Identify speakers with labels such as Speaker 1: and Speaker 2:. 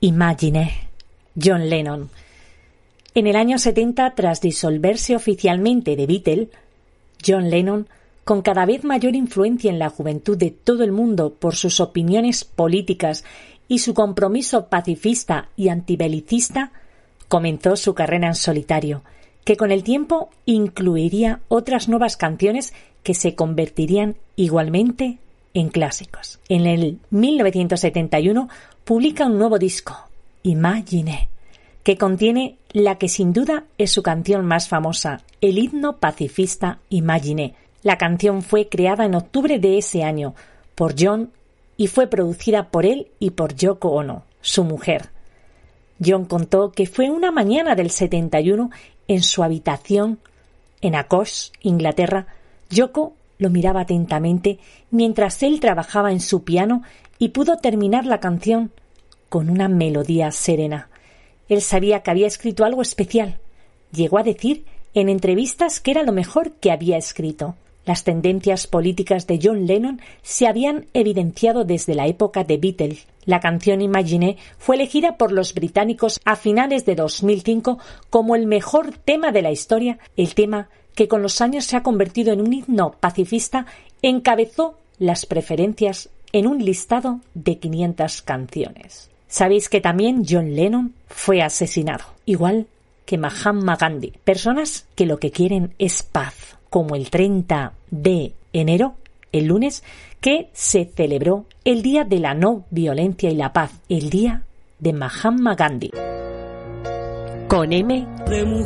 Speaker 1: Imagine, John Lennon. En el año 70, tras disolverse oficialmente The Beatles, John Lennon, con cada vez mayor influencia en la juventud de todo el mundo por sus opiniones políticas y su compromiso pacifista y antibelicista, comenzó su carrera en solitario, que con el tiempo incluiría otras nuevas canciones que se convertirían igualmente en clásicos. En el 1971 publica un nuevo disco, Imagine, que contiene la que sin duda es su canción más famosa, el himno pacifista Imagine. La canción fue creada en octubre de ese año por John y fue producida por él y por Yoko Ono, su mujer. John contó que fue una mañana del 71 en su habitación en Acosh, Inglaterra. Yoko lo miraba atentamente mientras él trabajaba en su piano y pudo terminar la canción con una melodía serena. Él sabía que había escrito algo especial. Llegó a decir en entrevistas que era lo mejor que había escrito. Las tendencias políticas de John Lennon se habían evidenciado desde la época de Beatles. La canción Imagine fue elegida por los británicos a finales de 2005 como el mejor tema de la historia. El tema que con los años se ha convertido en un himno pacifista encabezó las preferencias en un listado de 500 canciones. Sabéis que también John Lennon fue asesinado, igual que Mahatma Gandhi. Personas que lo que quieren es paz, como el 30 de enero, el lunes, que se celebró el Día de la No Violencia y la Paz, el Día de Mahatma Gandhi. Con M